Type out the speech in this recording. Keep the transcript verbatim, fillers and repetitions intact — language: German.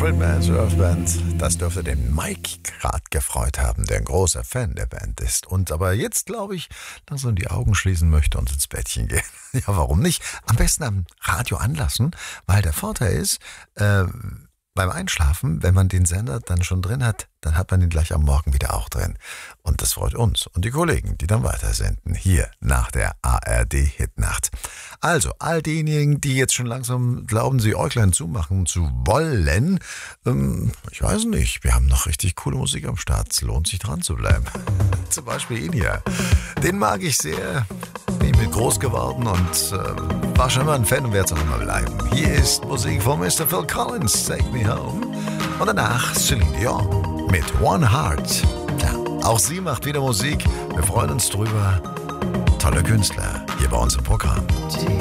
Frontman, Surfband, das dürfte den Mike gerade gefreut haben, der ein großer Fan der Band ist. Und aber jetzt, glaube ich, langsam die Augen schließen möchte und ins Bettchen gehen. Ja, warum nicht? Am besten am Radio anlassen, weil der Vorteil ist, äh, beim Einschlafen, wenn man den Sender dann schon drin hat, dann hat man ihn gleich am Morgen wieder auch drin. Und das freut uns und die Kollegen, die dann weitersenden, hier nach der A R D-Hitnacht. Also, all diejenigen, die jetzt schon langsam glauben, sie Äuglein zumachen zu wollen, ähm, ich weiß nicht, wir haben noch richtig coole Musik am Start. Es lohnt sich dran zu bleiben. Zum Beispiel ihn hier. Den mag ich sehr. Bin mit groß geworden und äh, war schon immer ein Fan und werde es auch immer bleiben. Hier ist Musik von Mister Phil Collins, Take Me Home. Und danach Celine Dion mit One Heart. Ja, auch sie macht wieder Musik. Wir freuen uns drüber. Tolle Künstler hier bei uns im Programm.